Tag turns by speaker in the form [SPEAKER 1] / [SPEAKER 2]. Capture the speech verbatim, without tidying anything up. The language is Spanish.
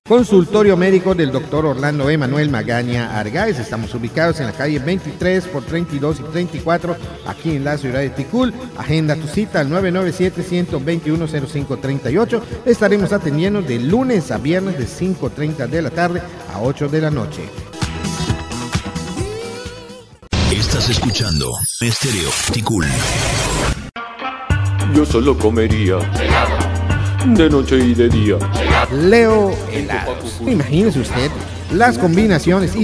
[SPEAKER 1] Consultorio médico del doctor Orlando Emanuel Magaña Argáez. Estamos ubicados en la calle veintitrés por treinta y dos y treinta y cuatro, aquí en la ciudad de Ticul. Agenda tu cita al nueve nueve siete, uno dos uno, cero cinco tres ocho. Estaremos atendiendo de lunes a viernes de cinco y treinta de la tarde a ocho de la noche.
[SPEAKER 2] Estás escuchando Estéreo Ticul.
[SPEAKER 3] Yo solo comería de noche y de día.
[SPEAKER 1] Leo helados. Imagínese usted las combinaciones